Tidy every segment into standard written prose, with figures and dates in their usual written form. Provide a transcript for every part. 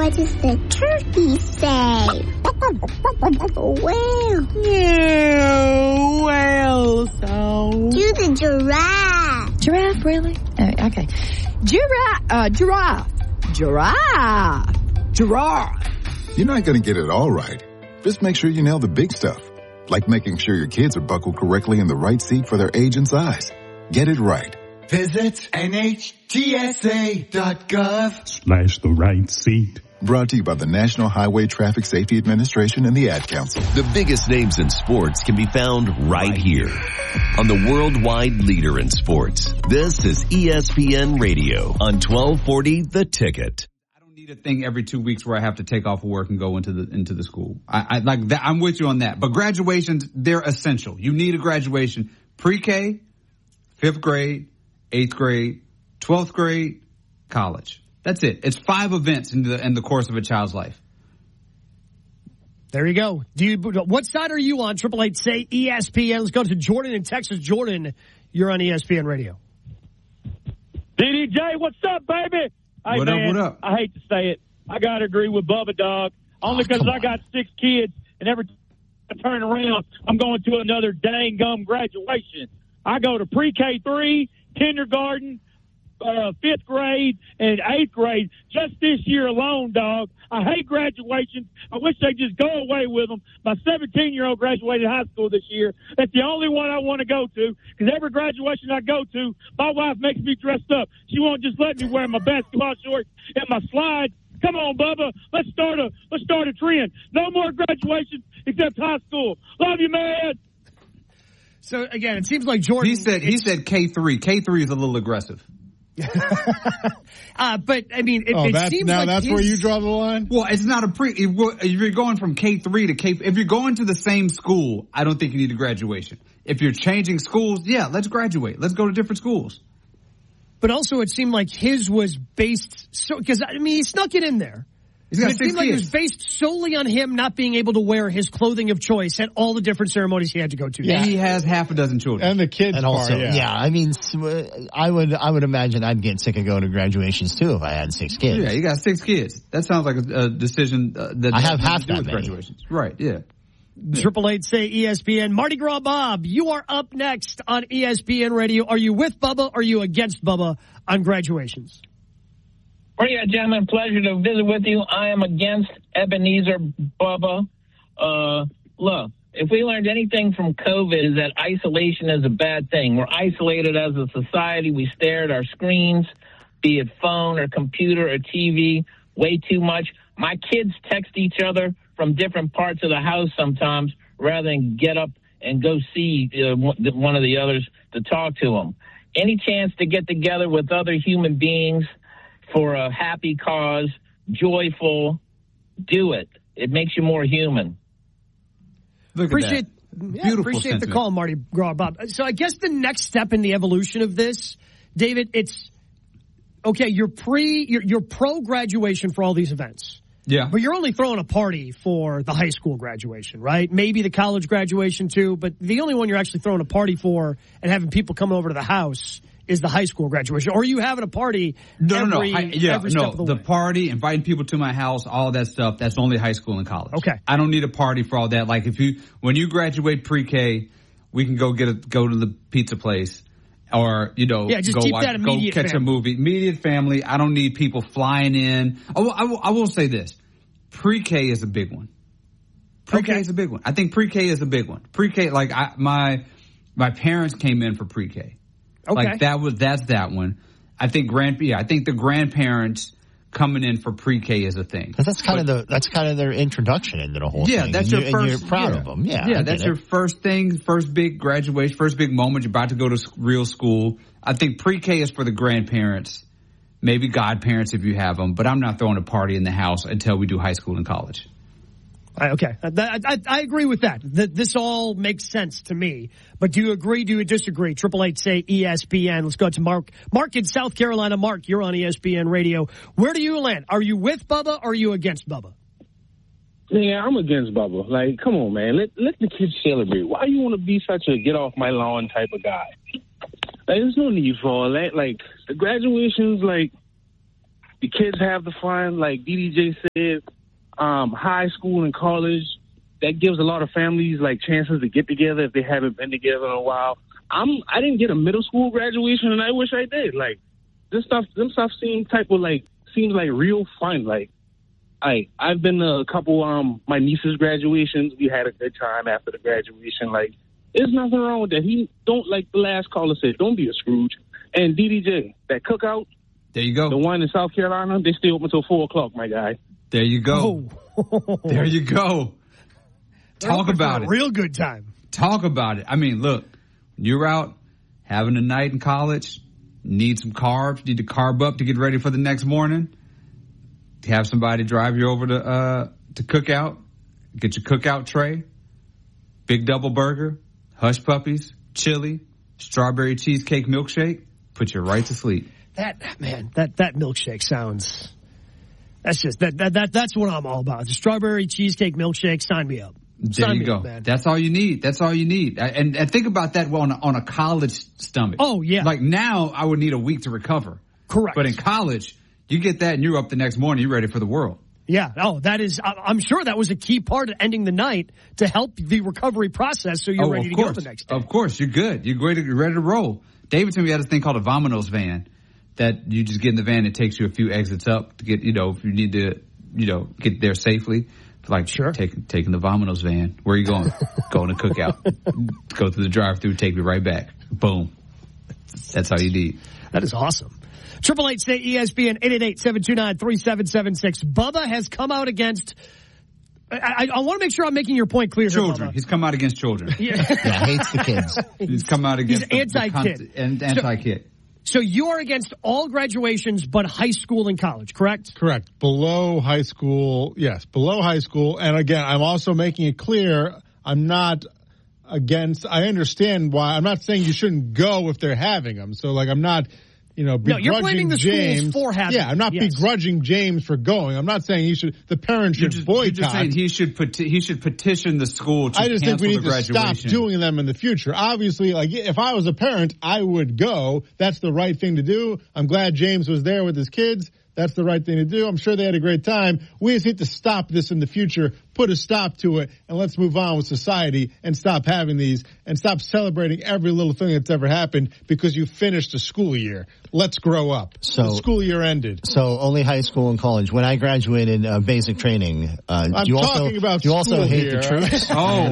What does the turkey say? Whale. Yeah, whale sound. Do the giraffe. Giraffe, really? Oh, okay. Giraffe. You're not going to get it all right. Just make sure you nail the big stuff, like making sure your kids are buckled correctly in the right seat for their age and size. Get it right. Visit NHTSA.gov/ the right seat. Brought to you by the National Highway Traffic Safety Administration and the Ad Council. The biggest names in sports can be found right here on the worldwide leader in sports. This is ESPN Radio on 1240 The Ticket. I don't need a thing every 2 weeks where I have to take off of work and go into the school. I like that. I'm with you on that. But graduations, they're essential. You need a graduation. Pre-K, 5th grade, 8th grade, 12th grade, college. That's it. It's 5 events in the course of a child's life. There you go. What side are you on? 888 say ESPN. Let's go to Jordan in Texas. Jordan, you're on ESPN Radio. DDJ, what's up, baby? Hey, What up? I hate to say it. I got to agree with Bubba Dog, only because I got 6 kids, and every time I turn around, I'm going to another dang gum graduation. I go to pre-K 3, kindergarten, 5th grade, and 8th grade just this year alone, dog. I hate graduations. I wish they'd just go away with them. My 17-year-old graduated high school this year. That's the only one I want to go to, because every graduation I go to, my wife makes me dressed up. She won't just let me wear my basketball shorts and my slides. Come on, Bubba. Let's start a trend. No more graduations except high school. Love you, man. So again, it seems like Jordan. He said K3. K3 is a little aggressive. But I mean, it seems like that's where you draw the line. Well, it's not if you're going from K3 to K. If you're going to the same school, I don't think you need a graduation. If you're changing schools, yeah, let's graduate. Let's go to different schools. But also, it seemed like his was based because I mean, he snuck it in there. He's got it 6 seemed like it kids. was based solely on him not being able to wear his clothing of choice at all the different ceremonies he had to go to. Yeah. And he has half a dozen children. And the kids and part, also, yeah. I mean, I would imagine I'd get sick of going to graduations too if I had 6 kids. Yeah, you got 6 kids. That sounds like a decision that I have half to do that with many. graduations. Right, yeah. 888 say ESPN. Mardi Gras Bob, you are up next on ESPN Radio. Are you with Bubba or are you against Bubba on graduations? Well, yeah, gentlemen, pleasure to visit with you. I am against Ebenezer Bubba. Look, if we learned anything from COVID is that isolation is a bad thing. We're isolated as a society. We stare at our screens, be it phone or computer or TV, way too much. My kids text each other from different parts of the house sometimes rather than get up and go see one of the others to talk to them. Any chance to get together with other human beings for a happy cause, joyful, do it. It makes you more human. Appreciate the call, Marty Gras Bob. So I guess the next step in the evolution of this, David, it's okay. You're pro graduation for all these events. Yeah. But you're only throwing a party for the high school graduation, right? Maybe the college graduation too, but the only one you're actually throwing a party for and having people come over to the house is the high school graduation. Or are you having a party every step of the way? The party, inviting people to my house, all that stuff, that's only high school and college. Okay. I don't need a party for all that. Like when you graduate pre-K, we can go to the pizza place. Or, go catch a movie. Immediate family. I don't need people flying in. I will say this. Pre-K is a big one. Pre-K is a big one. I think pre-K is a big one. Pre-K, like my parents came in for pre-K. Okay. Like that's that one. I think the grandparents coming in for pre-K is a thing. That's kind of their introduction into the whole thing. Yeah, that's your first. And you're proud of them. Yeah, that's your first thing, first big graduation, first big moment. You're about to go to real school. I think pre-K is for the grandparents, maybe godparents if you have them. But I'm not throwing a party in the house until we do high school and college. Okay, I agree with that. This all makes sense to me. But do you agree? Do you disagree? 888 say ESPN. Let's go to Mark. Mark in South Carolina. Mark, you're on ESPN Radio. Where do you land? Are you with Bubba or are you against Bubba? Yeah, I'm against Bubba. Like, come on, man. Let the kids celebrate. Why you want to be such a get off my lawn type of guy? Like, there's no need for all that. Like, the graduations, like, the kids have the fun. Like DDJ said, high school and college, that gives a lot of families like chances to get together if they haven't been together in a while. I didn't get a middle school graduation, and I wish I did. Like them stuff seems like real fun. Like I've been to a couple my niece's graduations. We had a good time after the graduation. Like there's nothing wrong with that. He don't, like the last caller said, don't be a Scrooge. And DDJ, that cookout. There you go. The one in South Carolina, they stay open until 4:00, my guy. There you go. Oh. There you go. Talk about it. Real good time. Talk about it. I mean, look, you're out having a night in college, need some carbs, need to carb up to get ready for the next morning. Have somebody drive you over to Cookout, get your Cookout tray, big double burger, hush puppies, chili, strawberry cheesecake milkshake, put you right to sleep. That milkshake sounds. That's just that's what I'm all about. The strawberry cheesecake milkshake. Sign me up. There you go. That's all you need. That's all you need. And think about that on a college stomach. Oh yeah. Like now, I would need a week to recover. Correct. But in college, you get that and you're up the next morning. You're ready for the world. Yeah. Oh, that is. I'm sure that was a key part of ending the night to help the recovery process. So you're ready to go the next day. Of course, you're good. You're ready to roll. David told me he had this thing called a Vominos van that you just get in the van. It takes you a few exits up to get, if you need to, get there safely. Like sure. Taking the Vominos van. Where are you going? Going to Cookout. Go through the drive-thru, take me right back. Boom. That's all you need. That is awesome. 888 State ESPN 888-729-3776. Bubba has come out against. I want to make sure I'm making your point clear. Children. Here, He's come out against children. Yeah, hates the kids. He's come out against he's anti-kid. Anti-kid. So you are against all graduations but high school and college, correct? Correct. Below high school, yes, below high school. And again, I'm also making it clear I'm not against. I understand why. I'm not saying you shouldn't go if they're having them. So, I'm not. Begrudging you're blaming the James schools for having. Yeah, I'm not begrudging James for going. I'm not saying the parents should boycott. You're just saying he should petition the school to cancel the graduation. I just think we need to stop doing them in the future. Obviously, if I was a parent, I would go. That's the right thing to do. I'm glad James was there with his kids. That's the right thing to do. I'm sure they had a great time. We just need to stop this in the future, put a stop to it, and let's move on with society and stop having these and stop celebrating every little thing that's ever happened because you finished a school year. Let's grow up. So the school year ended. So only high school and college. When I graduated basic training, you also hate the troops. Oh,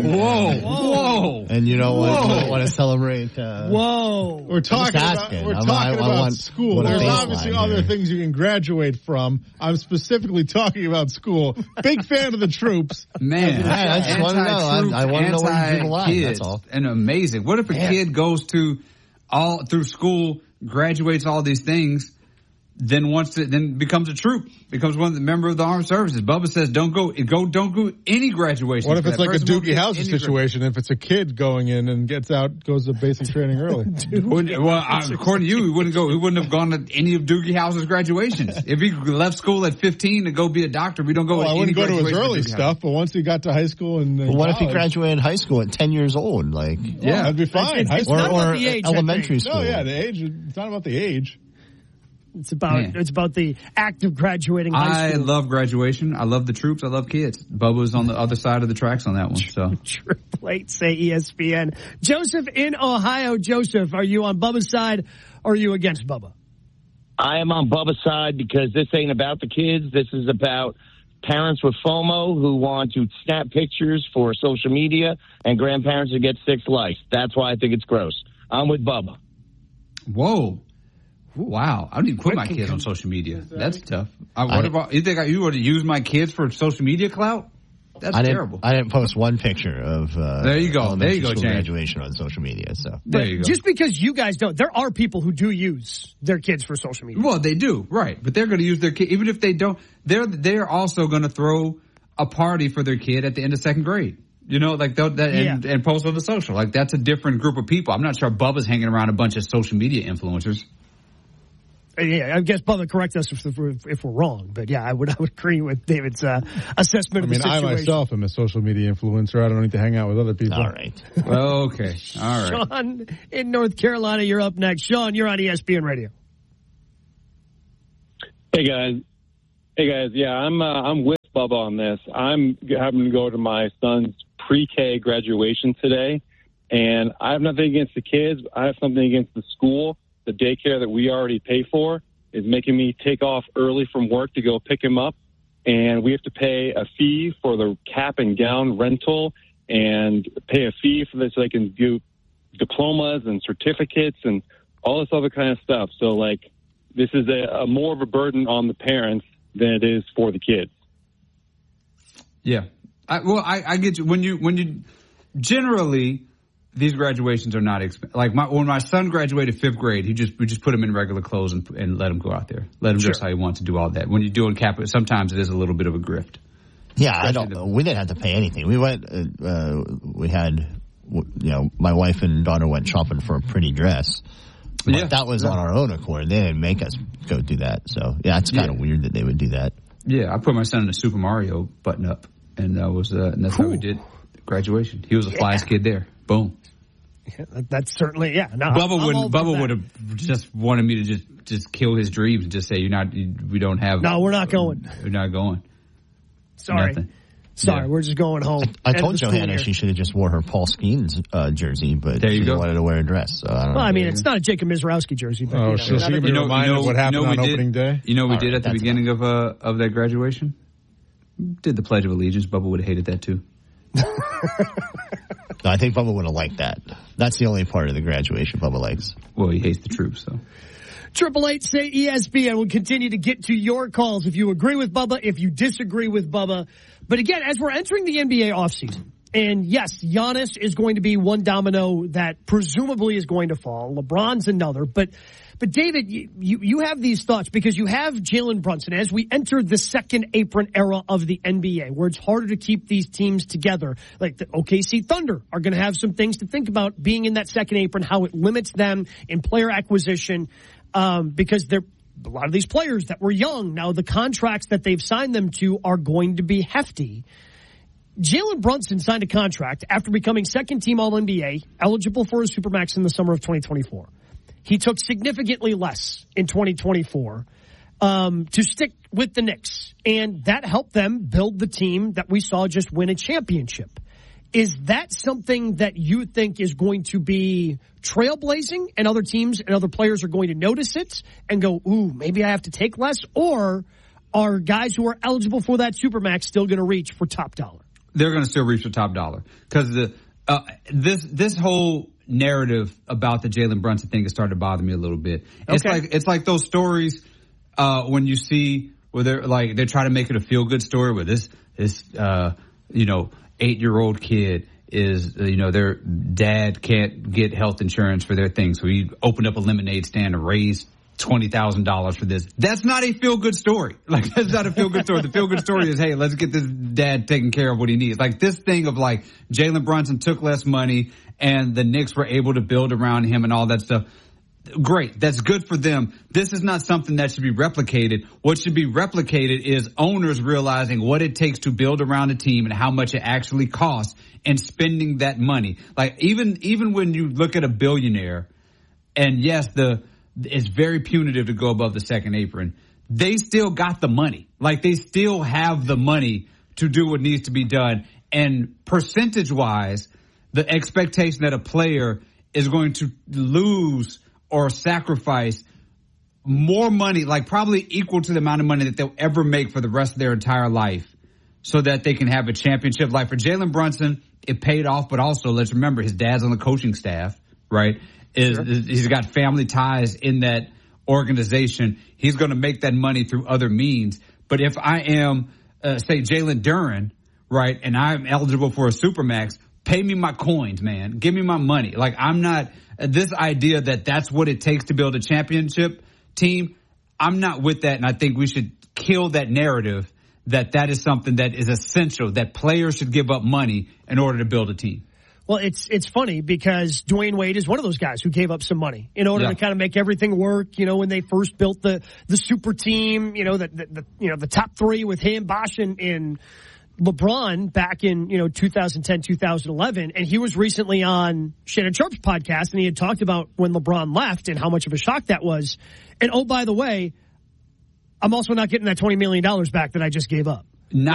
whoa. And you don't want to celebrate. Whoa. We're talking about school. There's obviously other things you can graduate from. I'm specifically talking about school. Big fan of the troops. Man, I just want to know. I want to know where people lie. That's all. And amazing. What if a kid goes through school, graduates all these things, then becomes a troop, becomes one of the member of the armed services? Bubba says, don't go any graduation. What if it's like a Doogie Howser situation? If it's a kid going in and goes to basic training early? According to you, he wouldn't have gone to any of Doogie Howser's graduations. If he left school at 15 to go be a doctor, we don't go. I wouldn't go to his early stuff, but once he got to high school and what if he graduated high school at 10 years old? That'd be fine. It's not about the age, elementary school. No, the age. It's not about the age. It's about the act of graduating high school. I love graduation. I love the troops. I love kids. Bubba's on the other side of the tracks on that one. So 888 say ESPN. Joseph in Ohio. Joseph, are you on Bubba's side or are you against Bubba? I am on Bubba's side because this ain't about the kids. This is about parents with FOMO who want to snap pictures for social media and grandparents who get 6 likes. That's why I think it's gross. I'm with Bubba. Whoa. Wow, I don't even put my kids on social media. That's tough. You think you would use my kids for social media clout? That's terrible. I didn't post one picture of there you go, James. Graduation on social media. So there you go. Just because you guys don't, there are people who do use their kids for social media. Well, they do, right? But they're going to use their kid, even if they don't. They're also going to throw a party for their kid at the end of 2nd grade. And post on the social. That's a different group of people. I'm not sure Bubba's hanging around a bunch of social media influencers. Yeah, I guess Bubba correct us if we're wrong, but yeah, I would agree with David's assessment of the situation. I myself am a social media influencer. I don't need to hang out with other people. All right. Okay. All right. Sean in North Carolina, you're up next. Sean, you're on ESPN Radio. Hey guys. Yeah, I'm with Bubba on this. I'm having to go to my son's pre-K graduation today, and I have nothing against the kids. I have something against the school. The daycare that we already pay for is making me take off early from work to go pick him up, and we have to pay a fee for the cap and gown rental and pay a fee for this so they can do diplomas and certificates and all this other kind of stuff. So, like, this is a more of a burden on the parents than it is for the kids. Yeah. I get you. When you generally, these graduations are not expensive. Like when my son graduated 5th grade, we just put him in regular clothes and let him go out there. Let him dress how he wants to do all that. When you're doing cap, sometimes it is a little bit of a grift. Yeah, we didn't have to pay anything. We went, we had, my wife and daughter went shopping for a pretty dress. But that was on our own accord. They didn't make us go do that. So, it's kind of weird that they would do that. Yeah, I put my son in a Super Mario button up, and that's how we did graduation. He was the flyest kid there. Boom. Yeah, that's certainly, No, Bubba would have just wanted me to just kill his dreams and just say, we don't have. No, we're not going. We're not going. Sorry. Nothing. Sorry, we're just going home. I told Johanna she should have just wore her Paul Skeens jersey, but she wanted to wear a dress. So I don't know. It's not a Jacob Mizrowski jersey. But, so she can be reminded of what happened on opening day? You know what we did at the beginning of that graduation? Did the Pledge of Allegiance. Bubba would have hated that too. No, I think Bubba would have liked that. That's the only part of the graduation Bubba likes. Well, he hates the troops, so. 888-SAY-ESPN. We'll continue to get to your calls if you agree with Bubba, if you disagree with Bubba. But again, as we're entering the NBA offseason, and yes, Giannis is going to be one domino that presumably is going to fall. LeBron's another. But David, you have these thoughts because you have Jalen Brunson as we enter the second apron era of the NBA, where it's harder to keep these teams together. Like the OKC Thunder are going to have some things to think about being in that second apron, how it limits them in player acquisition. Because a lot of these players that were young, now the contracts that they've signed them to are going to be hefty. Jalen Brunson signed a contract after becoming second-team All-NBA, eligible for a Supermax in the summer of 2024. He took significantly less in 2024 to stick with the Knicks, and that helped them build the team that we saw just win a championship. Is that something that you think is going to be trailblazing and other teams and other players are going to notice it and go, ooh, maybe I have to take less? Or are guys who are eligible for that Supermax still going to reach for top dollar? They're going to still reach for top dollar because this whole narrative about the Jalen Brunson thing has started to bother me a little bit. It's like those stories when you see where they're trying to make it a feel good story where this 8-year-old kid is, their dad can't get health insurance for their thing. So he opened up a lemonade stand and raised $20,000 for this. That's not a feel-good story. Like, that's not a feel-good story. The feel-good story is, hey, let's get this dad taking care of what he needs. Like, this thing of, like, Jalen Brunson took less money and the Knicks were able to build around him and all that stuff. Great. That's good for them. This is not something that should be replicated. What should be replicated is owners realizing what it takes to build around a team and how much it actually costs and spending that money. Like, even when you look at a billionaire, and yes, it's very punitive to go above the second apron, they still got the money. Like, they still have the money to do what needs to be done. And percentage-wise, the expectation that a player is going to lose or sacrifice more money, like probably equal to the amount of money that they'll ever make for the rest of their entire life so that they can have a championship. Like for Jalen Brunson, it paid off, but also let's remember his dad's on the coaching staff, right? He's got family ties in that organization. He's going to make that money through other means. But if I am, say, Jalen Duren, right, and I'm eligible for a Supermax, pay me my coins, man. Give me my money. Like, I'm not this idea that that's what it takes to build a championship team. I'm not with that, and I think we should kill that narrative that is something that is essential, that players should give up money in order to build a team. Well, it's funny because Dwayne Wade is one of those guys who gave up some money in order to kind of make everything work. When they first built the super team, the top three with him, Bosh, and LeBron back in 2010, 2011, and he was recently on Shannon Sharp's podcast, and he had talked about when LeBron left and how much of a shock that was. And oh, by the way, I'm also not getting that $20 million back that I just gave up.